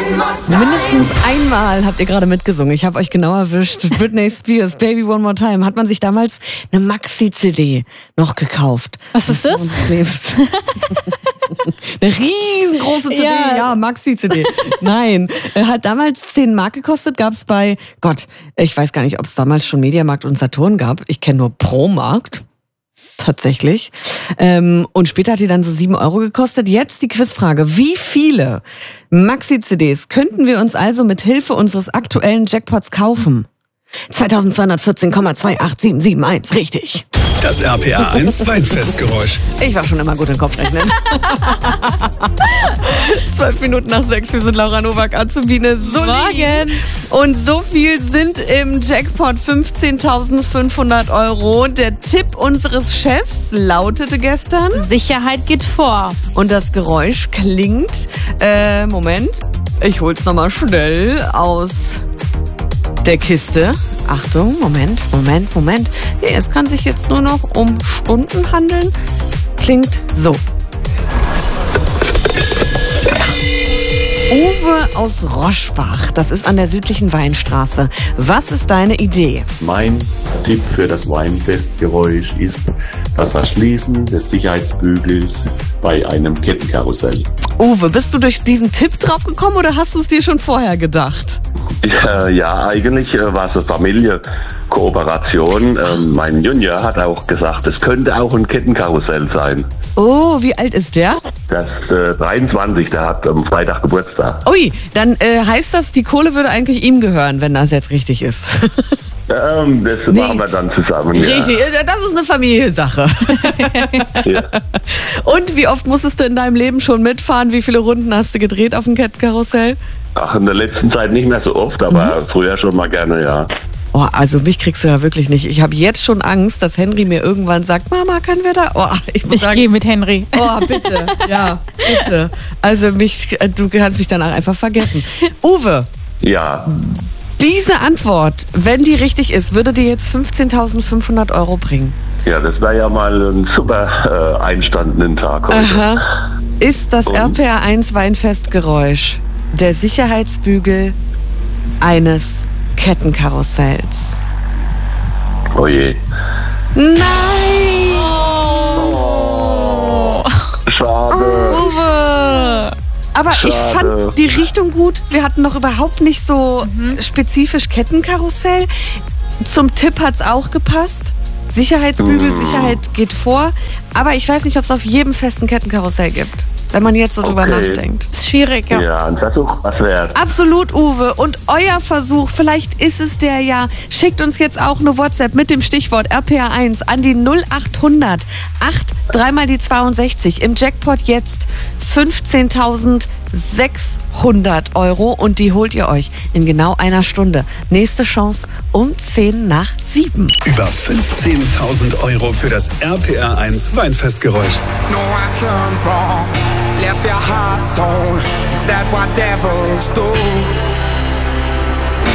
Mindestens einmal habt ihr gerade mitgesungen. Ich habe euch genau erwischt. Britney Spears, Baby One More Time. Hat man sich damals eine Maxi-CD noch gekauft. Was ist das? Eine riesengroße CD. Ja, Maxi-CD. Nein, hat damals 10 Mark gekostet. Gab's bei, Gott, ich weiß gar nicht, ob es damals schon Mediamarkt und Saturn gab. Ich kenne nur Pro-Markt. Tatsächlich. Und später hat die dann so 7 Euro gekostet. Jetzt die Quizfrage. Wie viele Maxi-CDs könnten wir uns also mit Hilfe unseres aktuellen Jackpots kaufen? 2214,28771. Richtig. Das RPA 1 Weinfestgeräusch. Ich war schon immer gut im Kopfrechnen. 12 Minuten nach 6. Wir sind Laura Nowak, Azubine Solin. Und so viel sind im Jackpot 15.500 Euro. Der Tipp unseres Chefs lautete gestern: Sicherheit geht vor. Und das Geräusch klingt, Moment, ich hol's nochmal schnell aus der Kiste. Achtung, Moment. Nee, es kann sich jetzt nur noch um Stunden handeln. Klingt so. Uwe aus Roschbach, das ist an der südlichen Weinstraße. Was ist deine Idee? Mein Tipp für das Weinfestgeräusch ist das Verschließen des Sicherheitsbügels bei einem Kettenkarussell. Uwe, bist du durch diesen Tipp drauf gekommen oder hast du es dir schon vorher gedacht? Ja, eigentlich war es eine Familienkooperation. Mein Junior hat auch gesagt, es könnte auch ein Kettenkarussell sein. Oh, wie alt ist der? Das ist 23, der hat am Freitag Geburtstag. Ui, dann heißt das, die Kohle würde eigentlich ihm gehören, wenn das jetzt richtig ist. Das machen wir dann zusammen. Richtig, ja. Das ist eine Familiensache. Ja. Und wie oft musstest du in deinem Leben schon mitfahren? Wie viele Runden hast du gedreht auf dem Kettenkarussell? Ach, in der letzten Zeit nicht mehr so oft, aber früher schon mal gerne, ja. Oh, also mich kriegst du da wirklich nicht. Ich habe jetzt schon Angst, dass Henry mir irgendwann sagt, Mama, können wir da? Oh, ich gehe mit Henry. Oh, bitte. Ja, bitte. Also du kannst mich danach einfach vergessen. Uwe. Ja. Diese Antwort, wenn die richtig ist, würde dir jetzt 15.500 Euro bringen. Ja, das war ja mal ein super einstandenen Tag heute. Aha. Ist das RPA 1 Weinfestgeräusch der Sicherheitsbügel eines Kettenkarussells? Oh je. Nein! Oh. Schade. Uwe! Aber ich fand die Richtung gut. Wir hatten noch überhaupt nicht so spezifisch Kettenkarussell. Zum Tipp hat's auch gepasst. Sicherheitsbügel, Sicherheit geht vor. Aber ich weiß nicht, ob es auf jedem festen Kettenkarussell gibt, wenn man jetzt so drüber nachdenkt. Das ist schwierig, ja. Ja, ein Versuch, was wert. Absolut, Uwe. Und euer Versuch, vielleicht ist es der ja. Schickt uns jetzt auch eine WhatsApp mit dem Stichwort RPA1 an die 0800 8 mal die 62. Im Jackpot jetzt 15.600 Euro und die holt ihr euch in genau einer Stunde. Nächste Chance um 7:10. Über 15.000 Euro für das RPA 1 Weinfestgeräusch. No, I done wrong. Left your heart torn. Is that what devils do?